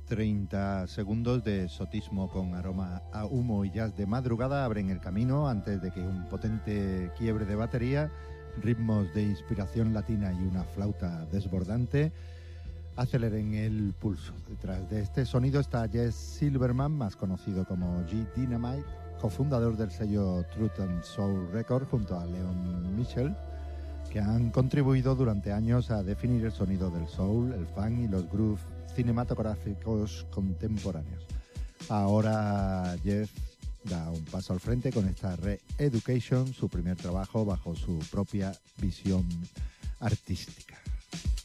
30 segundos de exotismo con aroma a humo y jazz de madrugada abren el camino antes de que un potente quiebre de batería, ritmos de inspiración latina y una flauta desbordante aceleren el pulso. Detrás de este sonido está Jess Silverman, más conocido como G Dynamite, cofundador del sello Truth and Soul Records junto a Leon Mitchell, que han contribuido durante años a definir el sonido del soul, el funk y los grooves cinematográficos contemporáneos. Ahora Jeff da un paso al frente con esta Re-Education, su primer trabajo bajo su propia visión artística.